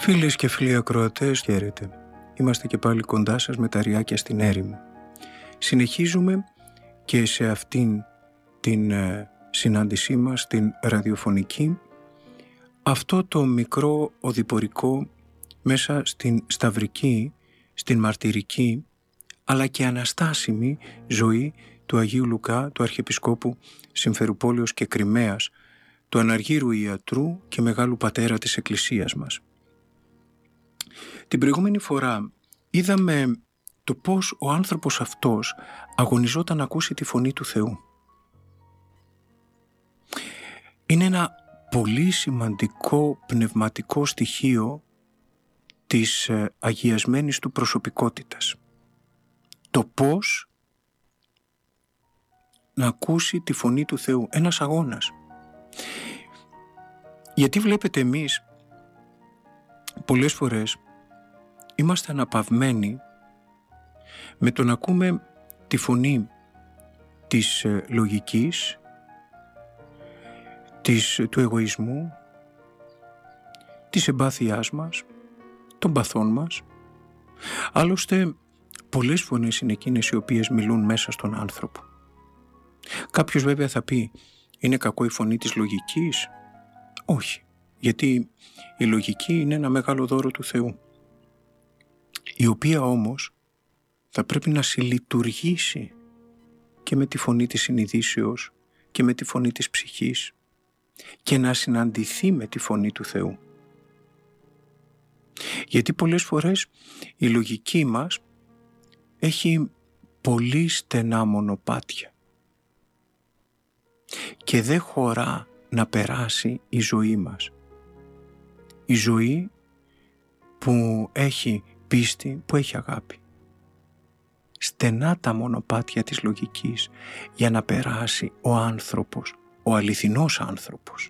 Φίλες και φίλοι ακροατές, χαίρετε. Είμαστε και πάλι κοντά σας με τα ριάκια στην έρημο. Συνεχίζουμε και σε αυτήν την συνάντησή μας, την ραδιοφωνική, αυτό το μικρό οδηπορικό μέσα στην σταυρική, στην μαρτυρική, αλλά και αναστάσιμη ζωή του Αγίου Λουκά, του Αρχιεπισκόπου Συμφερουπόλεως και Κριμαίας, του αναργύρου ιατρού και μεγάλου πατέρα της Εκκλησίας μας. Την προηγούμενη φορά είδαμε το πώς ο άνθρωπος αυτός αγωνιζόταν να ακούσει τη φωνή του Θεού. Είναι ένα πολύ σημαντικό πνευματικό στοιχείο της αγιασμένης του προσωπικότητας. Το πώς να ακούσει τη φωνή του Θεού. Ένας αγώνας. Γιατί βλέπετε εμείς πολλές φορές είμαστε αναπαυμένοι με το να ακούμε τη φωνή της λογικής, του εγωισμού, της εμπάθειάς μας, των παθών μας. Άλλωστε, πολλές φωνές είναι εκείνες οι οποίες μιλούν μέσα στον άνθρωπο. Κάποιος βέβαια θα πει, είναι κακό η φωνή της λογικής? Όχι, γιατί η λογική είναι ένα μεγάλο δώρο του Θεού, η οποία όμως θα πρέπει να συλλειτουργήσει και με τη φωνή της συνειδήσεως και με τη φωνή της ψυχής και να συναντηθεί με τη φωνή του Θεού. Γιατί πολλές φορές η λογική μας έχει πολύ στενά μονοπάτια και δεν χωρά να περάσει η ζωή μας. Η ζωή που έχει πίστη, που έχει αγάπη. Στενά τα μονοπάτια της λογικής για να περάσει ο άνθρωπος, ο αληθινός άνθρωπος.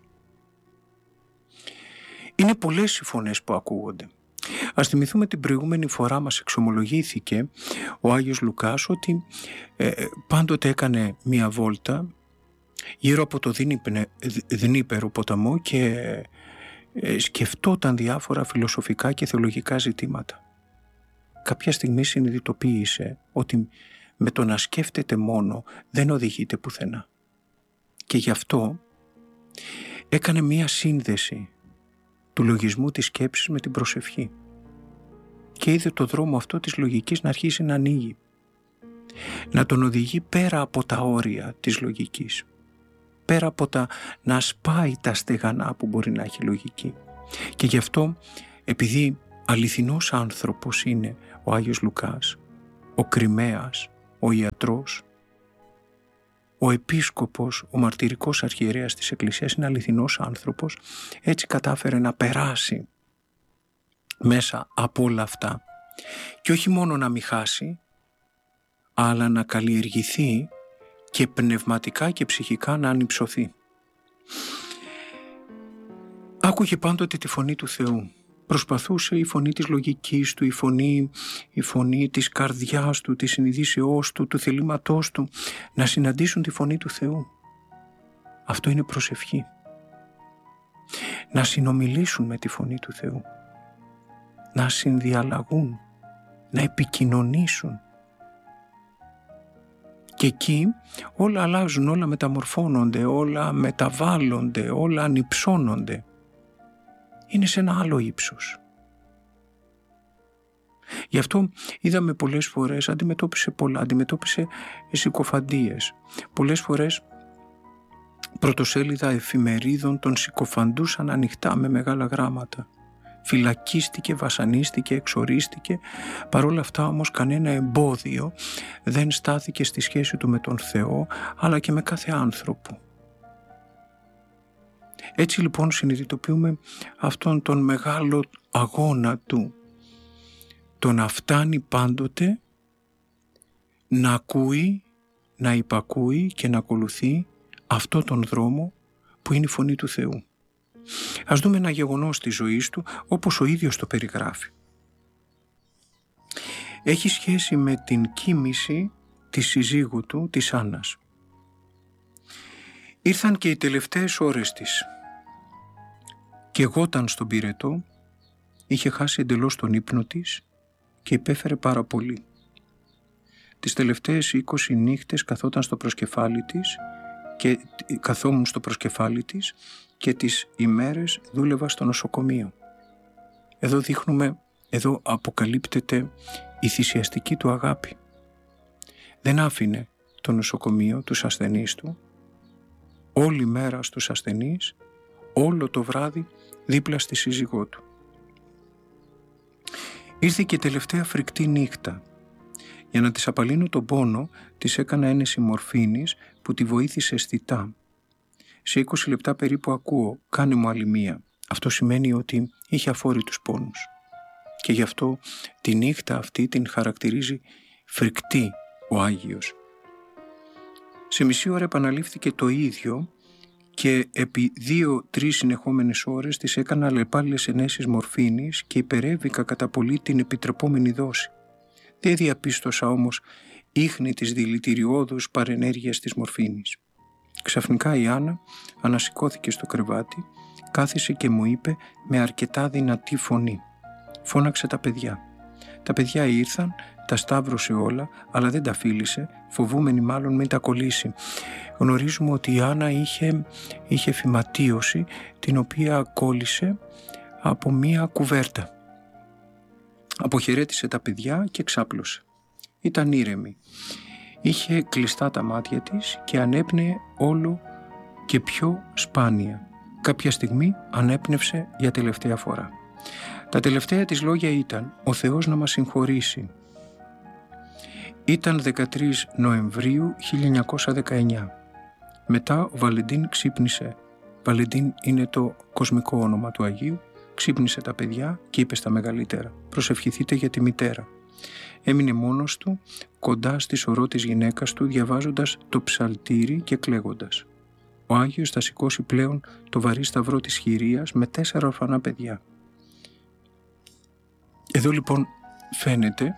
Είναι πολλές οι φωνές που ακούγονται. Ας θυμηθούμε την προηγούμενη φορά μας εξομολογήθηκε ο Άγιος Λουκάς ότι πάντοτε έκανε μία βόλτα γύρω από το Δνήπερο ποταμό και σκεφτόταν διάφορα φιλοσοφικά και θεολογικά ζητήματα. Κάποια στιγμή συνειδητοποίησε ότι με το να σκέφτεται μόνο δεν οδηγείται πουθενά. Και γι' αυτό έκανε μία σύνδεση του λογισμού της σκέψης με την προσευχή. Και είδε το δρόμο αυτό της λογικής να αρχίσει να ανοίγει. Να τον οδηγεί πέρα από τα όρια της λογικής. Πέρα από τα να σπάει τα στεγανά που μπορεί να έχει λογική. Και γι' αυτό, επειδή αληθινός άνθρωπος είναι ο Άγιος Λουκάς, ο Κριμαίας, ο ιατρός, ο επίσκοπος, ο μαρτυρικός αρχιερέας της Εκκλησίας είναι αληθινός άνθρωπος, έτσι κατάφερε να περάσει μέσα από όλα αυτά και όχι μόνο να μην χάσει, αλλά να καλλιεργηθεί και πνευματικά και ψυχικά να ανυψωθεί. Άκουγε πάντοτε τη φωνή του Θεού. Προσπαθούσε η φωνή της λογικής του, η φωνή της καρδιάς του, της συνειδήσεώς του, του θελήματός του, να συναντήσουν τη φωνή του Θεού. Αυτό είναι προσευχή. Να συνομιλήσουν με τη φωνή του Θεού. Να συνδιαλλαγούν, να επικοινωνήσουν. Και εκεί όλα αλλάζουν, όλα μεταμορφώνονται, όλα μεταβάλλονται, όλα ανυψώνονται. Είναι σε ένα άλλο ύψος. Γι' αυτό είδαμε πολλές φορές, αντιμετώπισε συκοφαντίες. Πολλές φορές πρωτοσέλιδα εφημερίδων τον συκοφαντούσαν ανοιχτά με μεγάλα γράμματα. Φυλακίστηκε, βασανίστηκε, εξορίστηκε. Παρόλα αυτά όμως κανένα εμπόδιο δεν στάθηκε στη σχέση του με τον Θεό, αλλά και με κάθε άνθρωπο. Έτσι λοιπόν συνειδητοποιούμε αυτόν τον μεγάλο αγώνα του, το να φτάνει πάντοτε να ακούει, να υπακούει και να ακολουθεί αυτό τον δρόμο που είναι η φωνή του Θεού. Ας δούμε ένα γεγονός της ζωής του όπως ο ίδιος το περιγράφει. Έχει σχέση με την κοίμηση της συζύγου του, της Άννας. Ήρθαν και οι τελευταίες ώρες της. Και εγώταν στον πυρετό είχε χάσει εντελώς τον ύπνο της και υπέφερε πάρα πολύ. Τις τελευταίες 20 νύχτες καθόμουν στο προσκεφάλι της και τις ημέρες δούλευα στο νοσοκομείο. Εδώ αποκαλύπτεται η θυσιαστική του αγάπη. Δεν άφηνε το νοσοκομείο τους ασθενείς του, όλη μέρα στους ασθενείς, όλο το βράδυ δίπλα στη σύζυγό του. Ήρθε και τελευταία φρικτή νύχτα. Για να της απαλύνω τον πόνο, της έκανα ένεση μορφίνης που τη βοήθησε αισθητά. Σε 20 λεπτά περίπου ακούω, κάνε μου άλλη μία. Αυτό σημαίνει ότι είχε αφόρητους πόνους. Και γι' αυτό τη νύχτα αυτή την χαρακτηρίζει φρικτή ο Άγιος. Σε μισή ώρα επαναλήφθηκε το ίδιο και επί 2-3 συνεχόμενες ώρες της έκανα αλλεπάλληλες ενέσεις μορφίνης και υπερέβηκα κατά πολύ την επιτρεπόμενη δόση. Δεν διαπίστωσα όμως ίχνη της δηλητηριώδους παρενέργειας της μορφίνης. Ξαφνικά η Άννα ανασηκώθηκε στο κρεβάτι, κάθισε και μου είπε με αρκετά δυνατή φωνή. Φώναξε τα παιδιά. Τα παιδιά ήρθαν, τα σταύρωσε όλα, αλλά δεν τα φίλησε, φοβούμενη μάλλον μην τα κολλήσει. Γνωρίζουμε ότι η Άννα είχε φυματίωση, την οποία κόλλησε από μία κουβέρτα. Αποχαιρέτησε τα παιδιά και ξάπλωσε. Ήταν ήρεμη. Είχε κλειστά τα μάτια της και ανέπνεε όλο και πιο σπάνια. Κάποια στιγμή ανέπνευσε για τελευταία φορά. Τα τελευταία της λόγια ήταν «Ο Θεός να μας συγχωρήσει». Ήταν 13 Νοεμβρίου 1919. Μετά ο Βαλεντίν ξύπνησε. Βαλεντίν είναι το κοσμικό όνομα του Αγίου. Ξύπνησε τα παιδιά και είπε στα μεγαλύτερα «Προσευχηθείτε για τη μητέρα». Έμεινε μόνος του, κοντά στη σωρό της γυναίκας του, διαβάζοντας το ψαλτήρι και κλαίγοντας. Ο Άγιος θα σηκώσει πλέον το βαρύ σταυρό της χειρίας με 4 ορφανά παιδιά. Εδώ λοιπόν φαίνεται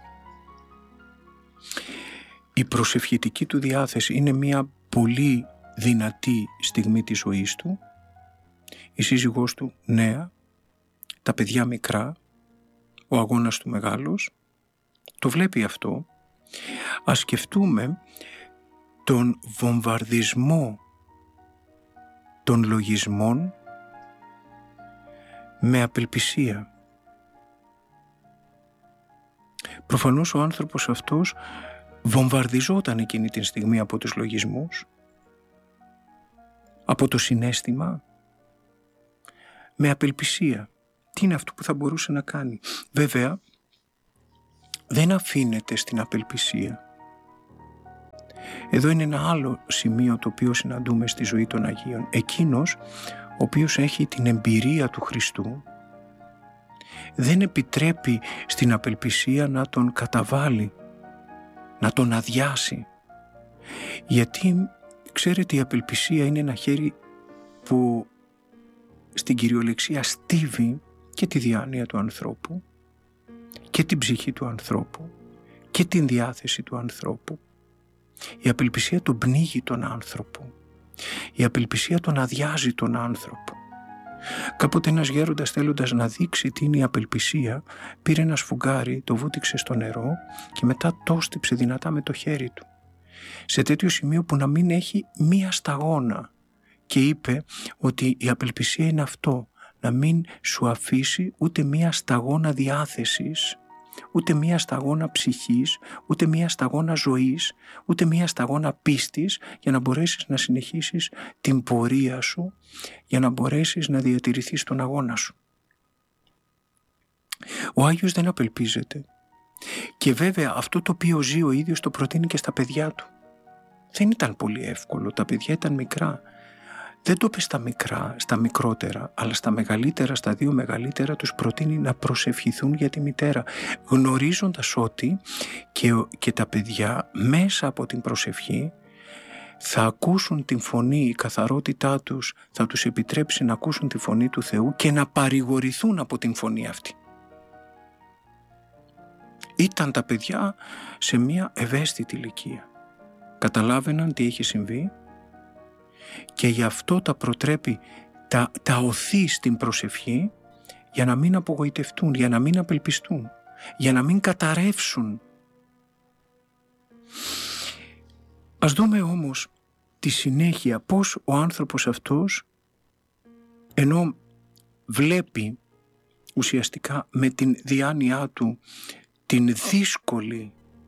η προσευχητική του διάθεση. Είναι μια πολύ δυνατή στιγμή της ζωής του. Η σύζυγός του νέα, τα παιδιά μικρά, ο αγώνας του μεγάλος. Το βλέπει αυτό. Ας σκεφτούμε τον βομβαρδισμό των λογισμών με απελπισία. Προφανώς ο άνθρωπος αυτός βομβαρδιζόταν εκείνη την στιγμή από τους λογισμούς, από το συναίσθημα, με απελπισία. Τι είναι αυτό που θα μπορούσε να κάνει? Βέβαια, δεν αφήνεται στην απελπισία. Εδώ είναι ένα άλλο σημείο το οποίο συναντούμε στη ζωή των Αγίων. Εκείνος ο οποίος έχει την εμπειρία του Χριστού δεν επιτρέπει στην απελπισία να τον καταβάλει, να τον αδειάσει. Γιατί ξέρετε, η απελπισία είναι ένα χέρι που στην κυριολεξία στίβει και τη διάνοια του ανθρώπου και την ψυχή του ανθρώπου και την διάθεση του ανθρώπου. Η απελπισία τον πνίγει τον άνθρωπο. Η απελπισία τον αδειάζει τον άνθρωπο. Κάποτε ένας γέροντας, θέλοντας να δείξει τι είναι η απελπισία, πήρε ένα σφουγγάρι, το βούτυξε στο νερό και μετά το στύψε δυνατά με το χέρι του, σε τέτοιο σημείο που να μην έχει μία σταγόνα, και είπε ότι η απελπισία είναι αυτό, να μην σου αφήσει ούτε μία σταγόνα διάθεσης, ούτε μία σταγόνα ψυχής, ούτε μία σταγόνα ζωής, ούτε μία σταγόνα πίστης, για να μπορέσεις να συνεχίσεις την πορεία σου, για να μπορέσεις να διατηρηθείς τον αγώνα σου. Ο Άγιος δεν απελπίζεται. Και βέβαια αυτό το οποίο ζει ο ίδιος το προτείνει και στα παιδιά του. Δεν ήταν πολύ εύκολο, τα παιδιά ήταν μικρά. Δεν το είπε στα μικρά, στα μικρότερα, αλλά στα μεγαλύτερα, στα 2 μεγαλύτερα τους προτείνει να προσευχηθούν για τη μητέρα, γνωρίζοντας ότι και τα παιδιά μέσα από την προσευχή θα ακούσουν την φωνή, η καθαρότητά τους θα τους επιτρέψει να ακούσουν τη φωνή του Θεού και να παρηγορηθούν από την φωνή αυτή. Ήταν τα παιδιά σε μια ευαίσθητη ηλικία. Καταλάβαιναν τι έχει συμβεί και γι' αυτό τα προτρέπει, τα οθεί στην προσευχή για να μην απογοητευτούν, για να μην απελπιστούν, για να μην καταρρεύσουν. Ας δούμε όμως τη συνέχεια πώς ο άνθρωπος αυτός, ενώ βλέπει ουσιαστικά με την διάνοιά του την δύσκολη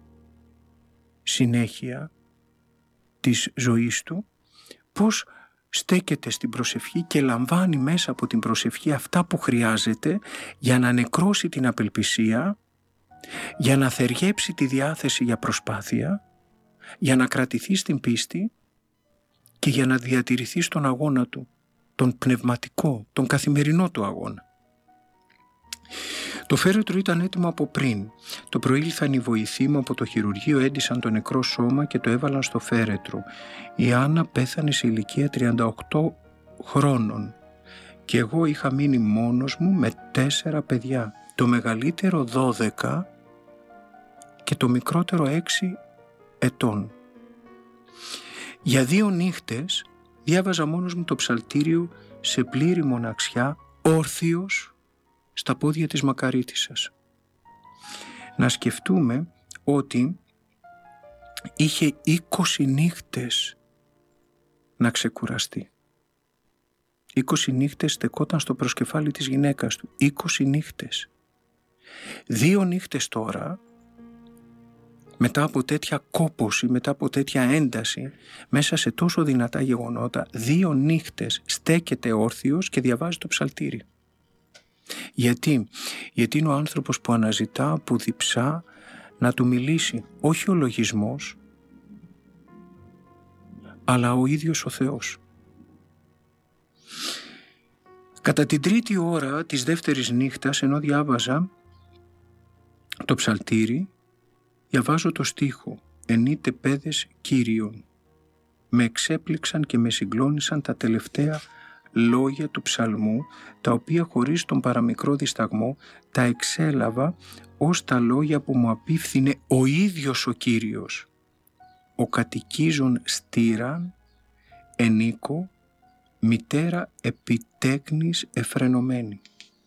συνέχεια της ζωής του, πώς στέκεται στην προσευχή και λαμβάνει μέσα από την προσευχή αυτά που χρειάζεται για να νεκρώσει την απελπισία, για να θεργέψει τη διάθεση για προσπάθεια, για να κρατηθεί στην πίστη και για να διατηρηθεί στον αγώνα του, τον πνευματικό, τον καθημερινό του αγώνα. Το φέρετρο ήταν έτοιμο από πριν. Το πρωί ήλθαν οι βοηθοί μου από το χειρουργείο, έντυσαν το νεκρό σώμα και το έβαλαν στο φέρετρο. Η Άννα πέθανε σε ηλικία 38 χρόνων και εγώ είχα μείνει μόνος μου με 4 παιδιά. Το μεγαλύτερο 12 και το μικρότερο 6 ετών. Για 2 νύχτες διάβαζα μόνος μου το ψαλτήριο σε πλήρη μοναξιά, όρθιος στα πόδια της Μακαρίτισσας. Να σκεφτούμε ότι είχε 20 νύχτες να ξεκουραστεί. 20 νύχτες στεκόταν στο προσκεφάλι της γυναίκας του. 20 νύχτες. 2 νύχτες τώρα, μετά από τέτοια κόπωση, μετά από τέτοια ένταση, μέσα σε τόσο δυνατά γεγονότα, 2 νύχτες στέκεται όρθιος και διαβάζει το ψαλτήρι. Γιατί είναι ο άνθρωπος που αναζητά, που διψά να του μιλήσει όχι ο λογισμός, αλλά ο ίδιος ο Θεός. Κατά την 3η ώρα της δεύτερης νύχτας, ενώ διάβαζα το ψαλτήρι, διαβάζω το στίχο «Ενείτε παιδες Κύριον». Με εξέπληξαν και με συγκλώνησαν τα τελευταία λόγια του ψαλμού, τα οποία χωρίς τον παραμικρό δισταγμό τα εξέλαβα ως τα λόγια που μου απίφθινε ο ίδιος ο Κύριος. «Ο κατοικίζων στήραν, ενίκο, μητέρα επιτέκνης εφρενωμένη».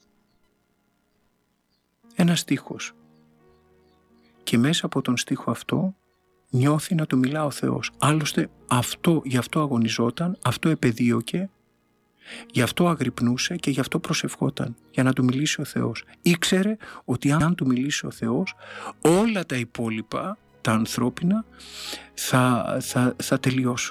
Ένα στίχος. Και μέσα από τον στίχο αυτό νιώθει να του μιλά ο Θεός. Άλλωστε γι' αυτό αγωνιζόταν, αυτό επεδίωκε, γι' αυτό αγρυπνούσε και γι' αυτό προσευχόταν, για να του μιλήσει ο Θεός. Ήξερε ότι αν του μιλήσει ο Θεός, όλα τα υπόλοιπα, τα ανθρώπινα, θα τελειώσουν.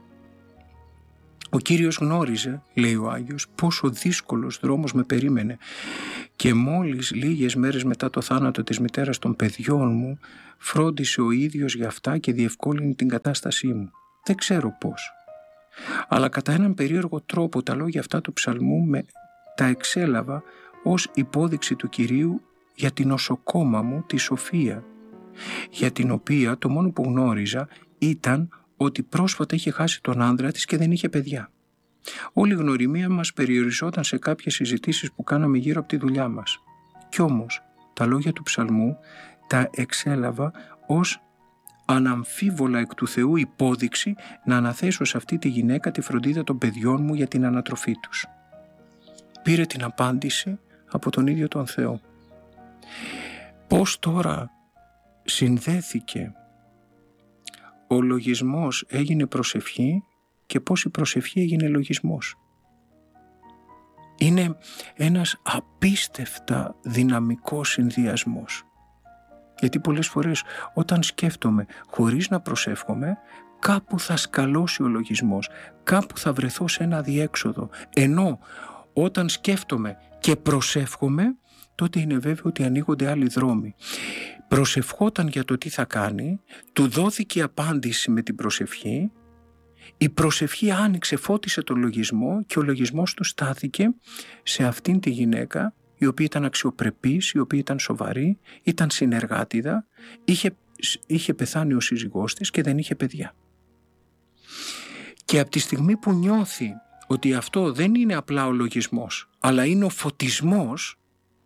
Ο Κύριος γνώριζε, λέει ο Άγιος, πόσο δύσκολος δρόμος με περίμενε και μόλις λίγες μέρες μετά το θάνατο της μητέρας των παιδιών μου φρόντισε ο ίδιος για αυτά και διευκόλυνε την κατάστασή μου. Δεν ξέρω πώς. Αλλά κατά έναν περίεργο τρόπο τα λόγια αυτά του ψαλμού τα εξέλαβα ως υπόδειξη του Κυρίου για την νοσοκόμα μου, τη Σοφία, για την οποία το μόνο που γνώριζα ήταν ότι πρόσφατα είχε χάσει τον άνδρα της και δεν είχε παιδιά. Όλη η γνωριμία μας περιοριζόταν σε κάποιες συζητήσεις που κάναμε γύρω από τη δουλειά μας. Κι όμως τα λόγια του ψαλμού τα εξέλαβα ως αναμφίβολα εκ του Θεού υπόδειξη να αναθέσω σε αυτή τη γυναίκα τη φροντίδα των παιδιών μου για την ανατροφή τους. Πήρε την απάντηση από τον ίδιο τον Θεό. Πώς τώρα συνδέθηκε ο λογισμός έγινε προσευχή και πώς η προσευχή έγινε λογισμός. Είναι ένας απίστευτα δυναμικός συνδυασμός. Γιατί πολλές φορές όταν σκέφτομαι χωρίς να προσεύχομαι, κάπου θα σκαλώσει ο λογισμός, κάπου θα βρεθώ σε ένα διέξοδο. Ενώ όταν σκέφτομαι και προσεύχομαι, τότε είναι βέβαιο ότι ανοίγονται άλλοι δρόμοι. Προσευχόταν για το τι θα κάνει, του δόθηκε απάντηση με την προσευχή, η προσευχή άνοιξε, φώτισε τον λογισμό και ο λογισμός του στάθηκε σε αυτήν τη γυναίκα, η οποία ήταν αξιοπρεπής, η οποία ήταν σοβαρή, ήταν συνεργάτιδα, είχε πεθάνει ο σύζυγός της και δεν είχε παιδιά. Και από τη στιγμή που νιώθει ότι αυτό δεν είναι απλά ο λογισμός, αλλά είναι ο φωτισμός,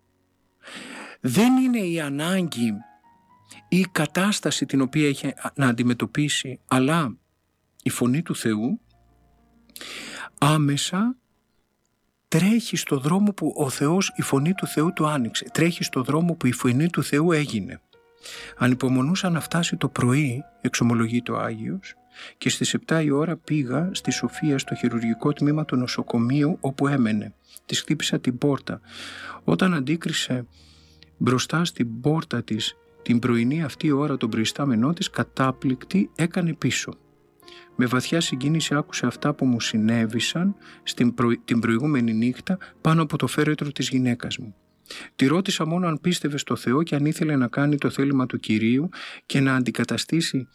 δεν είναι η ανάγκη ή η κατάσταση την οποία έχει να αντιμετωπίσει, αλλά η φωνή του Θεού, άμεσα τρέχει στο δρόμο που ο Θεός, η φωνή του Θεού του άνοιξε. Τρέχει στο δρόμο που η φωνή του Θεού έγινε. Ανυπομονούσα να φτάσει το πρωί, εξομολογείται ο Άγιος, και στις 7 η ώρα πήγα στη Σοφία στο χειρουργικό τμήμα του νοσοκομείου όπου έμενε. Της χτύπησα την πόρτα. Όταν αντίκρισε μπροστά στην πόρτα της την πρωινή αυτή ώρα τον προϊστάμενό της, κατάπληκτη έκανε πίσω. Με βαθιά συγκίνηση άκουσε αυτά που μου συνέβησαν την προηγούμενη νύχτα πάνω από το φέρετρο της γυναίκας μου. Τη ρώτησα μόνο αν πίστευε στο Θεό και αν ήθελε να κάνει το θέλημα του Κυρίου και να αντικαταστήσει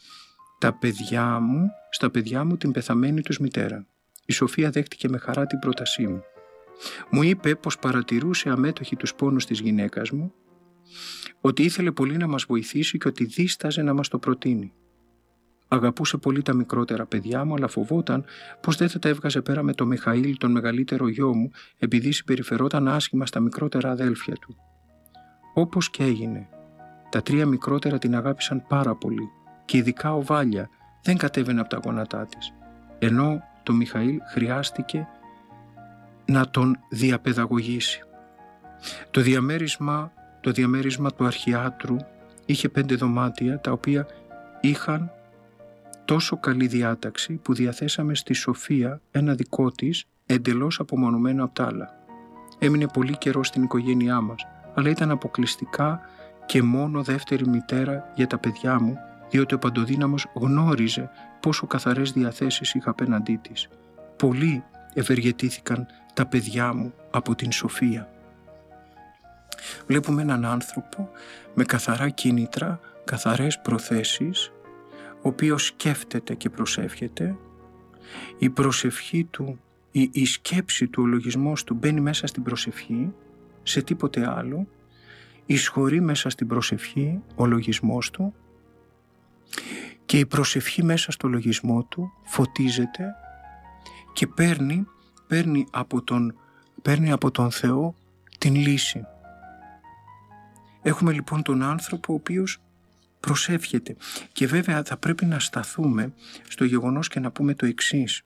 στα παιδιά μου την πεθαμένη τους μητέρα. Η Σοφία δέχτηκε με χαρά την πρότασή μου. Μου είπε πως παρατηρούσε αμέτωχη τους πόνους της γυναίκας μου, ότι ήθελε πολύ να μας βοηθήσει και ότι δίσταζε να μας το προτείνει. Αγαπούσε πολύ τα μικρότερα παιδιά μου, αλλά φοβόταν πως δεν θα τα έβγαζε πέρα με τον Μιχαήλ, τον μεγαλύτερο γιο μου, επειδή συμπεριφερόταν άσχημα στα μικρότερα αδέλφια του. Όπως και έγινε. Τα 3 μικρότερα την αγάπησαν πάρα πολύ και ειδικά ο Βάλια δεν κατέβαινε από τα γόνατά της, ενώ το Μιχαήλ χρειάστηκε να τον διαπαιδαγωγήσει. Το διαμέρισμα του αρχιάτρου είχε 5 δωμάτια, τα οποία είχαν τόσο καλή διάταξη που διαθέσαμε στη Σοφία ένα δικό της, εντελώς απομονωμένο από τα άλλα. Έμεινε πολύ καιρό στην οικογένειά μας, αλλά ήταν αποκλειστικά και μόνο δεύτερη μητέρα για τα παιδιά μου, διότι ο παντοδύναμος γνώριζε πόσο καθαρές διαθέσεις είχα απέναντί της. Πολύ ευεργετήθηκαν τα παιδιά μου από την Σοφία. Βλέπουμε έναν άνθρωπο με καθαρά κίνητρα, καθαρές προθέσεις, ο οποίος σκέφτεται και προσεύχεται. Η προσευχή του, η σκέψη του, ο λογισμός του μπαίνει μέσα στην προσευχή, σε τίποτε άλλο. Εισχωρεί μέσα στην προσευχή ο λογισμός του και η προσευχή μέσα στο λογισμό του φωτίζεται και παίρνει από τον Θεό την λύση. Έχουμε λοιπόν τον άνθρωπο ο οποίος προσεύχεται. Και βέβαια θα πρέπει να σταθούμε στο γεγονός και να πούμε το εξής.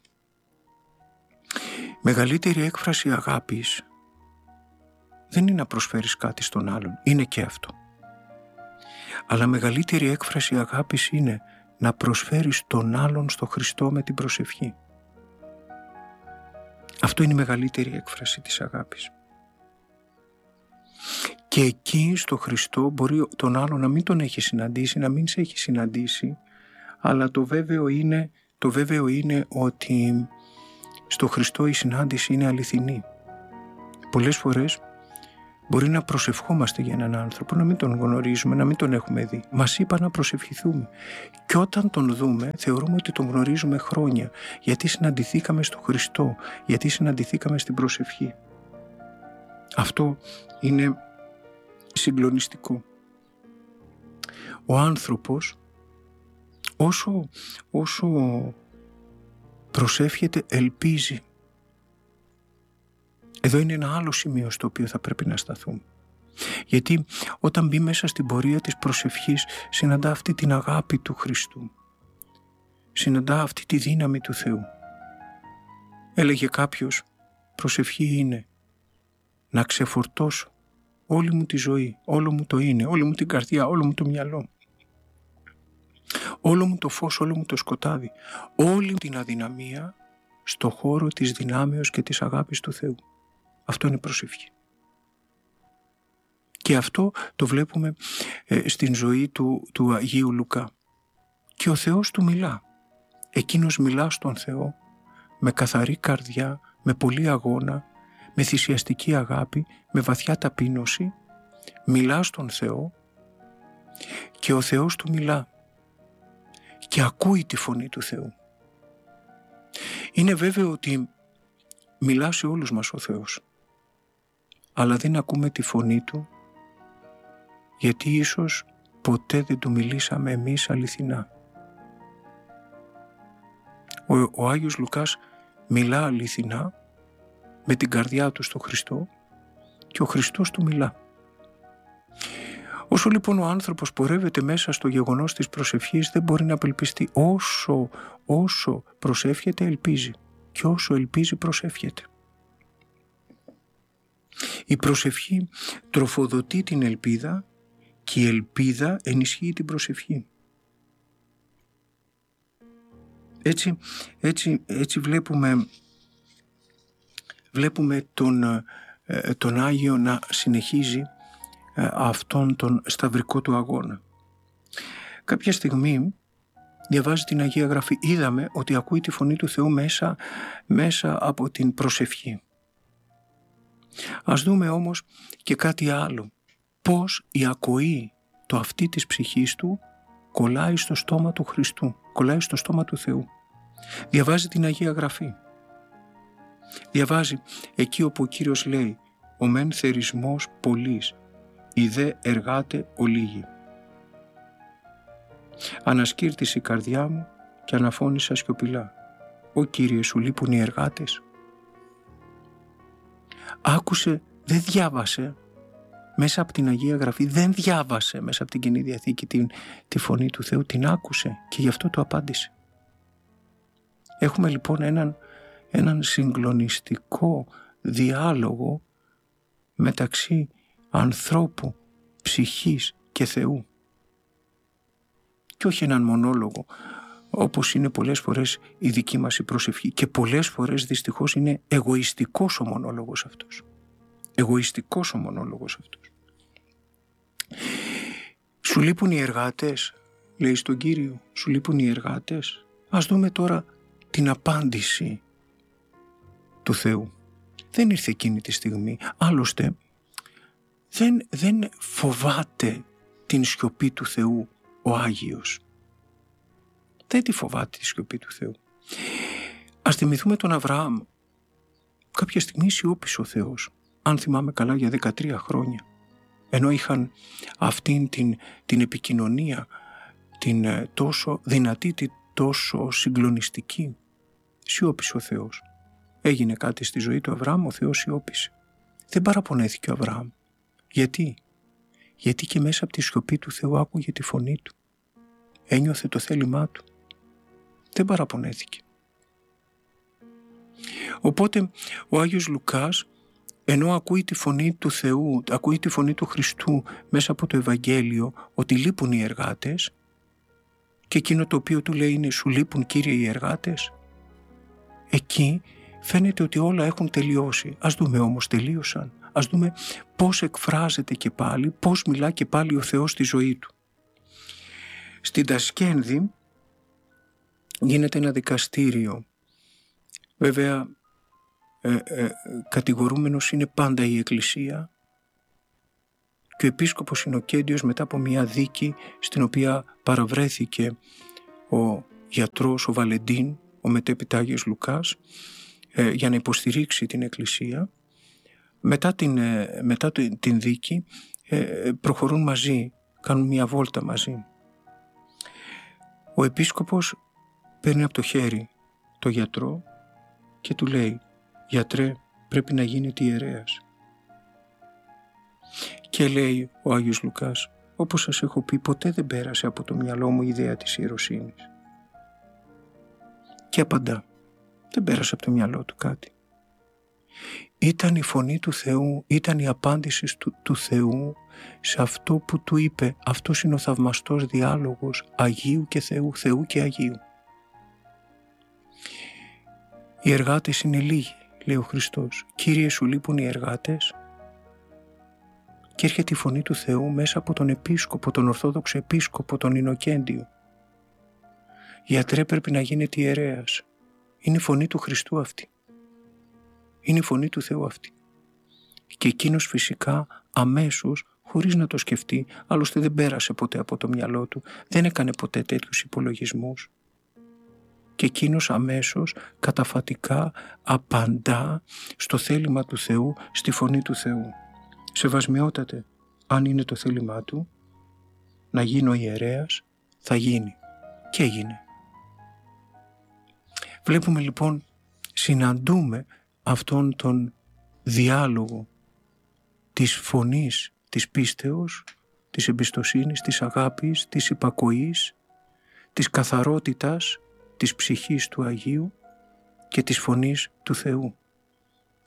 Μεγαλύτερη έκφραση αγάπης δεν είναι να προσφέρεις κάτι στον άλλον. Είναι και αυτό. Αλλά μεγαλύτερη έκφραση αγάπης είναι να προσφέρεις τον άλλον στο Χριστό με την προσευχή. Αυτό είναι η μεγαλύτερη έκφραση της αγάπης. Και εκεί στο Χριστό μπορεί τον άλλο να μην τον έχει συναντήσει, να μην σε έχει συναντήσει, αλλά το βέβαιο είναι ότι στο Χριστό η συνάντηση είναι αληθινή. Πολλές φορές μπορεί να προσευχόμαστε για έναν άνθρωπο, να μην τον γνωρίζουμε, να μην τον έχουμε δει. Μας είπα να προσευχηθούμε. Και όταν τον δούμε, θεωρούμε ότι τον γνωρίζουμε χρόνια, γιατί συναντηθήκαμε στο Χριστό, γιατί συναντηθήκαμε στην προσευχή. Αυτό είναι συγκλονιστικό. Ο άνθρωπος όσο προσεύχεται ελπίζει. Εδώ είναι ένα άλλο σημείο στο οποίο θα πρέπει να σταθούμε. Γιατί όταν μπει μέσα στην πορεία της προσευχής συναντά αυτή την αγάπη του Χριστού. Συναντά αυτή τη δύναμη του Θεού. Έλεγε κάποιος, προσευχή είναι να ξεφορτώσω όλη μου τη ζωή, όλο μου το είναι, όλη μου την καρδιά, όλο μου το μυαλό. Όλο μου το φως, όλο μου το σκοτάδι, όλη την αδυναμία στο χώρο της δυνάμεως και της αγάπης του Θεού. Αυτό είναι προσευχή. Και αυτό το βλέπουμε στην ζωή του Αγίου Λουκά. Και ο Θεός του μιλά. Εκείνος μιλά στον Θεό με καθαρή καρδιά, με πολύ αγώνα, με θυσιαστική αγάπη, με βαθιά ταπείνωση. Μιλά στον Θεό και ο Θεός του μιλά και ακούει τη φωνή του Θεού. Είναι βέβαιο ότι μιλά σε όλους μας ο Θεός, αλλά δεν ακούμε τη φωνή Του, γιατί ίσως ποτέ δεν Του μιλήσαμε εμείς αληθινά. Ο Άγιος Λουκάς μιλά αληθινά με την καρδιά του στο Χριστό και ο Χριστός του μιλά. Όσο λοιπόν ο άνθρωπος πορεύεται μέσα στο γεγονός της προσευχής δεν μπορεί να απελπιστεί. Όσο προσεύχεται ελπίζει και όσο ελπίζει προσεύχεται. Η προσευχή τροφοδοτεί την ελπίδα και η ελπίδα ενισχύει την προσευχή. Έτσι βλέπουμε τον Άγιο να συνεχίζει αυτόν τον σταυρικό του αγώνα. Κάποια στιγμή διαβάζει την Αγία Γραφή. Είδαμε ότι ακούει τη φωνή του Θεού μέσα από την προσευχή. Ας δούμε όμως και κάτι άλλο. Πώς η ακοή το αυτή της ψυχής του κολλάει στο στόμα του Χριστού, κολλάει στο στόμα του Θεού. Διαβάζει την Αγία Γραφή. Διαβάζει εκεί όπου ο Κύριος λέει «Ο μεν θερισμός πολλής, οι δε εργάτε ολίγοι». Ανασκύρτησε η καρδιά μου και αναφώνησα σιωπηλά. «Ω Κύριε, σου λείπουν οι εργάτες». Άκουσε, δεν διάβασε μέσα από την Αγία Γραφή, δεν διάβασε μέσα από την Καινή Διαθήκη τη φωνή του Θεού, την άκουσε και γι' αυτό του απάντησε. Έχουμε λοιπόν έναν συγκλονιστικό διάλογο μεταξύ ανθρώπου, ψυχής και Θεού. Και όχι έναν μονόλογο, όπως είναι πολλές φορές η δική μας η προσευχή. Και πολλές φορές δυστυχώς είναι εγωιστικός ο μονόλογος αυτός. Εγωιστικός ο μονόλογος αυτός. Σου λείπουν οι εργάτες, λέει στον Κύριο, σου λείπουν οι εργάτες. Ας δούμε τώρα την απάντηση του Θεού. Δεν ήρθε εκείνη τη στιγμή. Άλλωστε δεν φοβάται την σιωπή του Θεού ο Άγιος. Δεν τη φοβάται τη σιωπή του Θεού. Ας θυμηθούμε τον Αβραάμ. Κάποια στιγμή σιώπησε ο Θεός, αν θυμάμαι καλά, για 13 χρόνια. Ενώ είχαν αυτήν την επικοινωνία, την τόσο δυνατή, τόσο συγκλονιστική. Σιώπησε ο Θεός. Έγινε κάτι στη ζωή του Αβραάμ, ο Θεός σιώπησε. Δεν παραπονέθηκε ο Αβραάμ. Γιατί και μέσα από τη σιωπή του Θεού άκουγε τη φωνή του. Ένιωθε το θέλημά του. Δεν παραπονέθηκε. Οπότε ο Άγιος Λουκάς, ενώ ακούει τη φωνή του Θεού, ακούει τη φωνή του Χριστού μέσα από το Ευαγγέλιο ότι λείπουν οι εργάτες, και εκείνο το οποίο του λέει είναι «Σου λείπουν, Κύριε, οι εργάτες», εκεί φαίνεται ότι όλα έχουν τελειώσει. Ας δούμε όμως, τελείωσαν. Ας δούμε πώς εκφράζεται και πάλι, πώς μιλά και πάλι ο Θεός στη ζωή του. Στην Τασκένδη γίνεται ένα δικαστήριο. Βέβαια, κατηγορούμενος είναι πάντα η Εκκλησία και ο Επίσκοπος Ινοκέντιος, μετά από μια δίκη στην οποία παραβρέθηκε ο γιατρός, ο Βαλεντίν, ο μετέπειτα Άγιος Λουκάς, για να υποστηρίξει την Εκκλησία, μετά την δίκη προχωρούν μαζί, κάνουν μια βόλτα μαζί. Ο Επίσκοπος παίρνει από το χέρι το γιατρό και του λέει «Γιατρέ, πρέπει να γίνετε ιερέας». Και λέει ο Άγιος Λουκάς «Όπως σας έχω πει, ποτέ δεν πέρασε από το μυαλό μου η ιδέα της ιεροσύνης». Και απαντά, δεν πέρασε από το μυαλό του κάτι. Ήταν η φωνή του Θεού, ήταν η απάντηση του Θεού σε αυτό που του είπε. Αυτός είναι ο θαυμαστός διάλογος Αγίου και Θεού, Θεού και Αγίου. Οι εργάτες είναι λίγοι, λέει ο Χριστός. Κύριε, σου λείπουν οι εργάτες. Και έρχεται η φωνή του Θεού μέσα από τον Επίσκοπο, τον Ορθόδοξο Επίσκοπο, τον Ινοκέντιο. Γιατρέ, πρέπει να γίνετε ιερέας. Είναι η φωνή του Χριστού αυτή. Είναι η φωνή του Θεού αυτή. Και εκείνος φυσικά αμέσως, χωρίς να το σκεφτεί, άλλωστε δεν πέρασε ποτέ από το μυαλό του, δεν έκανε ποτέ τέτοιους υπολογισμούς. Και εκείνος αμέσως καταφατικά απαντά στο θέλημα του Θεού, στη φωνή του Θεού. Σεβασμιότατε, αν είναι το θέλημά του να γίνω ιερέας, θα γίνει. Και έγινε. Βλέπουμε λοιπόν, συναντούμε αυτόν τον διάλογο της φωνής, της πίστεως, της εμπιστοσύνης, της αγάπης, της υπακοής, της καθαρότητας, της ψυχής του Αγίου και της φωνής του Θεού.